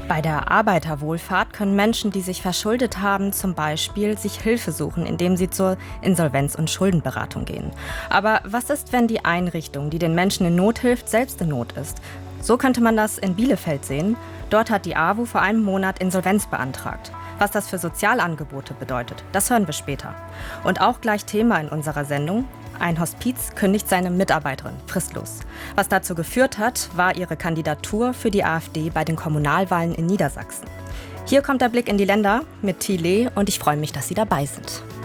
Bei der Arbeiterwohlfahrt können Menschen, die sich verschuldet haben, zum Beispiel sich Hilfe suchen, indem sie zur Insolvenz- und Schuldenberatung gehen. Aber was ist, wenn die Einrichtung, die den Menschen in Not hilft, selbst in Not ist? So könnte man das in Bielefeld sehen. Dort hat die AWO vor einem Monat Insolvenz beantragt. Was das für Sozialangebote bedeutet, das hören wir später. Und auch gleich Thema in unserer Sendung: Ein Hospiz kündigt seine Mitarbeiterin fristlos. Was dazu geführt hat, war ihre Kandidatur für die AfD bei den Kommunalwahlen in Niedersachsen. Hier kommt der Blick in die Länder mit Thile und ich freue mich, dass Sie dabei sind.